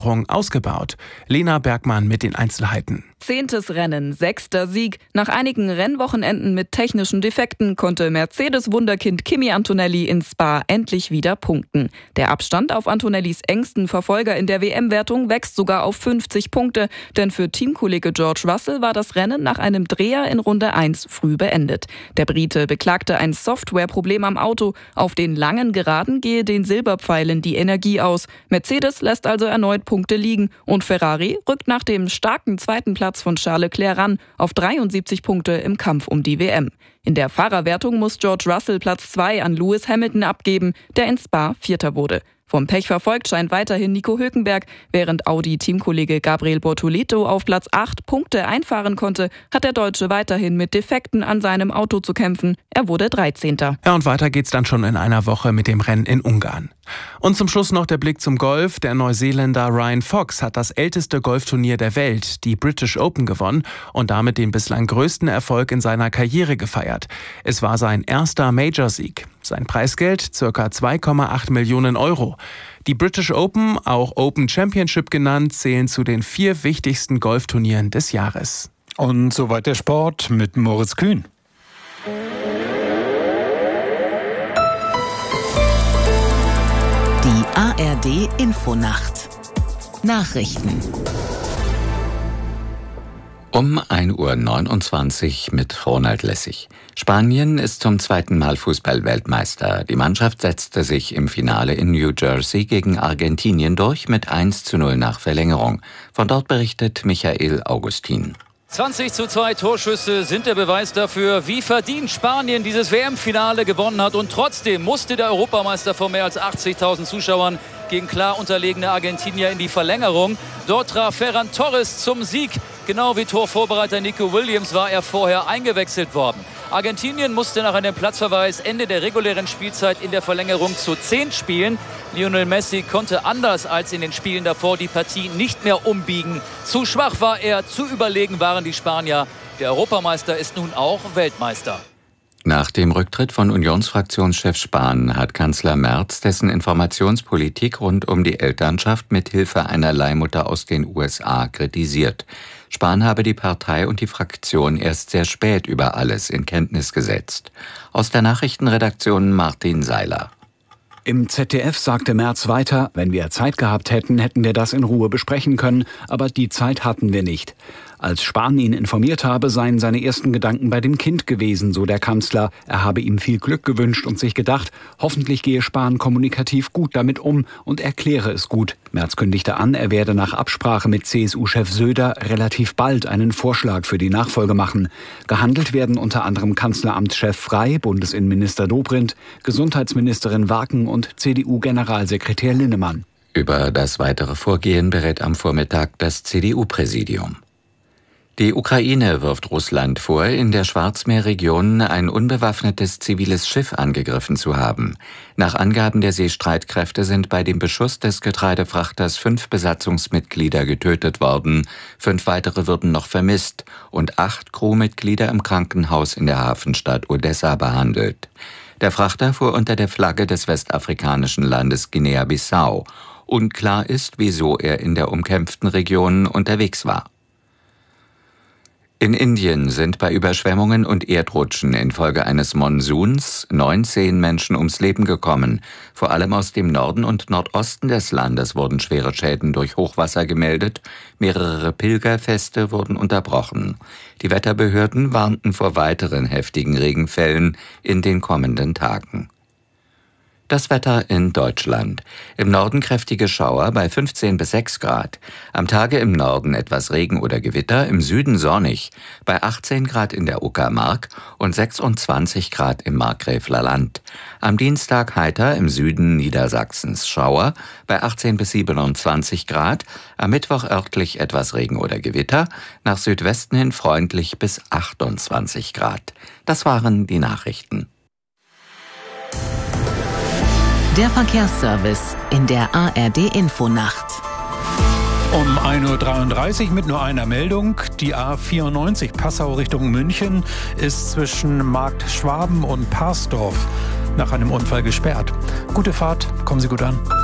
ausgebaut. Lena Bergmann mit den Einzelheiten. 10. Rennen, 6. Sieg. Nach einigen Rennwochenenden mit technischen Defekten konnte Mercedes-Wunderkind Kimi Antonelli in Spa endlich wieder punkten. Der Abstand auf Antonellis engsten Verfolger in der WM-Wertung wächst sogar auf 50 Punkte, denn für Teamkollege George Russell war das Rennen nach einem Dreher in Runde 1 früh beendet. Der Brite beklagte ein Softwareproblem am Auto. Auf den langen Geraden gehe den Silberpfeilen die Energie aus. Mercedes lässt also erneut Punkte liegen und Ferrari rückt nach dem starken zweiten Platz von Charles Leclerc ran auf 73 Punkte im Kampf um die WM. In der Fahrerwertung muss George Russell Platz 2 an Lewis Hamilton abgeben, der in Spa Vierter wurde. Vom Pech verfolgt scheint weiterhin Nico Hülkenberg. Während Audi-Teamkollege Gabriel Bortoleto auf Platz 8 Punkte einfahren konnte, hat der Deutsche weiterhin mit Defekten an seinem Auto zu kämpfen. Er wurde 13. Ja, und weiter geht's dann schon in einer Woche mit dem Rennen in Ungarn. Und zum Schluss noch der Blick zum Golf. Der Neuseeländer Ryan Fox hat das älteste Golfturnier der Welt, die British Open, gewonnen und damit den bislang größten Erfolg in seiner Karriere gefeiert. Es war sein erster Major-Sieg. Sein Preisgeld ca. 2,8 Millionen Euro. Die British Open, auch Open Championship genannt, zählen zu den 4 wichtigsten Golfturnieren des Jahres. Und soweit der Sport mit Moritz Kühn. Die ARD Infonacht. Nachrichten. Um 1:29 Uhr mit Ronald Lessig. Spanien ist zum zweiten Mal Fußball-Weltmeister. Die Mannschaft setzte sich im Finale in New Jersey gegen Argentinien durch mit 1:0 nach Verlängerung. Von dort berichtet Michael Augustin. 20:2 Torschüsse sind der Beweis dafür, wie verdient Spanien dieses WM-Finale gewonnen hat. Und trotzdem musste der Europameister vor mehr als 80.000 Zuschauern gegen klar unterlegene Argentinier in die Verlängerung. Dort traf Ferran Torres zum Sieg. Genau wie Torvorbereiter Nico Williams war er vorher eingewechselt worden. Argentinien musste nach einem Platzverweis Ende der regulären Spielzeit in der Verlängerung zu 10 spielen. Lionel Messi konnte anders als in den Spielen davor die Partie nicht mehr umbiegen. Zu schwach war er, zu überlegen waren die Spanier. Der Europameister ist nun auch Weltmeister. Nach dem Rücktritt von Unionsfraktionschef Spahn hat Kanzler Merz dessen Informationspolitik rund um die Elternschaft mit Hilfe einer Leihmutter aus den USA kritisiert. Spahn habe die Partei und die Fraktion erst sehr spät über alles in Kenntnis gesetzt. Aus der Nachrichtenredaktion Martin Seiler. Im ZDF sagte Merz weiter, wenn wir Zeit gehabt hätten, hätten wir das in Ruhe besprechen können, aber die Zeit hatten wir nicht. Als Spahn ihn informiert habe, seien seine ersten Gedanken bei dem Kind gewesen, so der Kanzler. Er habe ihm viel Glück gewünscht und sich gedacht, hoffentlich gehe Spahn kommunikativ gut damit um und erkläre es gut. Merz kündigte an, er werde nach Absprache mit CSU-Chef Söder relativ bald einen Vorschlag für die Nachfolge machen. Gehandelt werden unter anderem Kanzleramtschef Frey, Bundesinnenminister Dobrindt, Gesundheitsministerin Waken und CDU-Generalsekretär Linnemann. Über das weitere Vorgehen berät am Vormittag das CDU-Präsidium. Die Ukraine wirft Russland vor, in der Schwarzmeerregion ein unbewaffnetes ziviles Schiff angegriffen zu haben. Nach Angaben der Seestreitkräfte sind bei dem Beschuss des Getreidefrachters 5 Besatzungsmitglieder getötet worden, 5 weitere würden noch vermisst und 8 Crewmitglieder im Krankenhaus in der Hafenstadt Odessa behandelt. Der Frachter fuhr unter der Flagge des westafrikanischen Landes Guinea-Bissau. Unklar ist, wieso er in der umkämpften Region unterwegs war. In Indien sind bei Überschwemmungen und Erdrutschen infolge eines Monsuns 19 Menschen ums Leben gekommen. Vor allem aus dem Norden und Nordosten des Landes wurden schwere Schäden durch Hochwasser gemeldet. Mehrere Pilgerfeste wurden unterbrochen. Die Wetterbehörden warnten vor weiteren heftigen Regenfällen in den kommenden Tagen. Das Wetter in Deutschland. Im Norden kräftige Schauer bei 15 bis 6 Grad. Am Tage im Norden etwas Regen oder Gewitter, im Süden sonnig. Bei 18 Grad in der Uckermark und 26 Grad im Markgräfler Land. Am Dienstag heiter im Süden Niedersachsens Schauer bei 18 bis 27 Grad. Am Mittwoch örtlich etwas Regen oder Gewitter. Nach Südwesten hin freundlich bis 28 Grad. Das waren die Nachrichten. Der Verkehrsservice in der ARD Infonacht. Um 1:33 Uhr mit nur einer Meldung. Die A94 Passau Richtung München ist zwischen Markt Schwaben und Parsdorf nach einem Unfall gesperrt. Gute Fahrt, kommen Sie gut an.